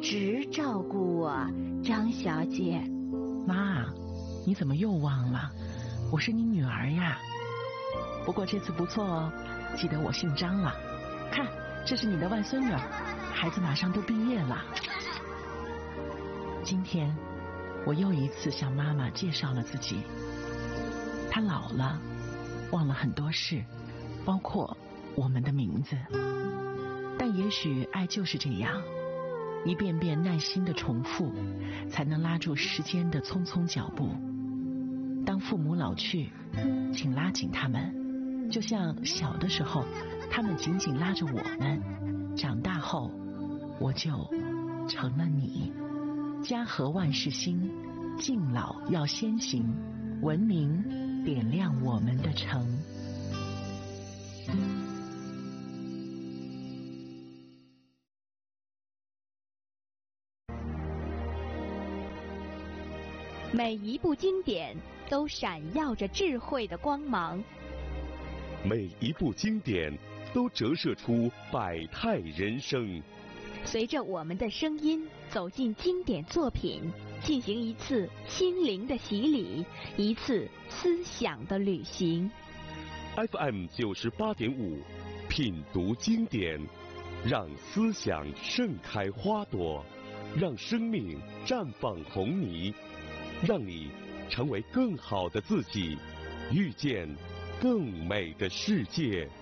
直照顾我，张小姐。 妈，你怎么又忘了？我是你女儿呀。不过这次不错哦，记得我姓张了。看，这是你的外孙女，孩子马上都毕业了。今天我又一次向妈妈介绍了自己。她老了，忘了很多事，包括我们的名字。但也许爱就是这样，一遍遍耐心的重复，才能拉住时间的匆匆脚步。当父母老去，请拉紧他们，就像小的时候他们紧紧拉着我们，长大后我就成了你。家和万事兴，敬老要先行，文明点亮我们的城。 每一部经典都闪耀着智慧的光芒， 每一部经典都折射出百态人生。 随着我们的声音走进经典作品，进行一次心灵的洗礼，一次思想的旅行。 FM 98.5，品读经典，让思想盛开花朵，让生命绽放红泥，让你成为更好的自己，遇见更美的世界。